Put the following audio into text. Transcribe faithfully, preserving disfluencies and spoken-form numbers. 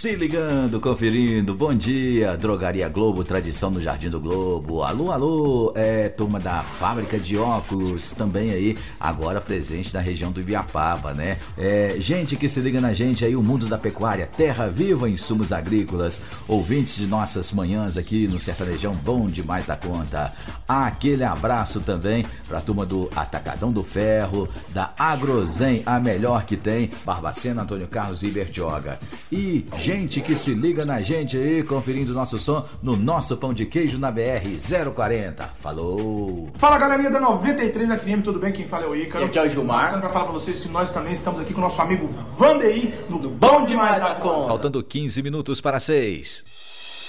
Se ligando, conferindo, bom dia, Drogaria Globo, tradição no Jardim do Globo. Alô, alô, é, turma da fábrica de óculos, também aí, agora presente na região do Ibiapaba, né? É, gente que se liga na gente aí, o mundo da pecuária, terra viva, insumos agrícolas, ouvintes de nossas manhãs aqui no Sertanejão, bom demais da conta. Aquele abraço também pra turma do Atacadão do Ferro, da Agrozen, a melhor que tem, Barbacena, Antônio Carlos e Bertioga. E gente que se liga na gente aí, conferindo nosso som no nosso pão de queijo na B R zero quarenta. Falou! Fala, galerinha da noventa e três F M, tudo bem? Quem fala é o Ícaro. E aqui é o Gilmar. Passando pra falar pra vocês que nós também estamos aqui com o nosso amigo Vandeir, do Bom Demais da Conta. Faltando quinze minutos para seis.